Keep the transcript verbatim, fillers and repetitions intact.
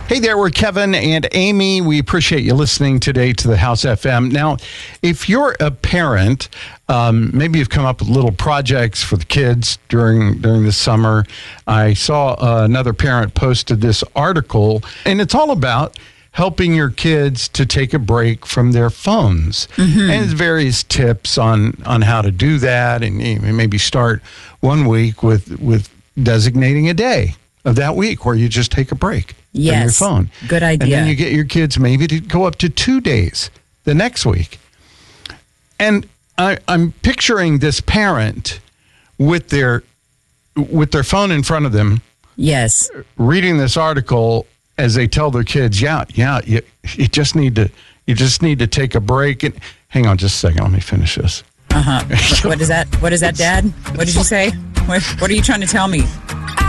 Hey there, we're Kevin and Amy. We appreciate you listening today to the House F M. Now, if you're a parent, um, maybe you've come up with little projects for the kids during during the summer. I saw uh, another parent posted this article, and it's all about helping your kids to take a break from their phones. Mm-hmm. And various tips on, on how to do that, and maybe start one week with, with designating a day of that week where you just take a break. Yes, from your phone. Good idea. And then you get your kids maybe to go up to two days the next week. And I, I'm picturing this parent with their with their phone in front of them. Yes. Reading this article as they tell their kids, yeah, yeah, you, you just need to you just need to take a break. And hang on just a second, let me finish this. Uh huh. What is that? What is that, Dad? What did you say? What, what are you trying to tell me?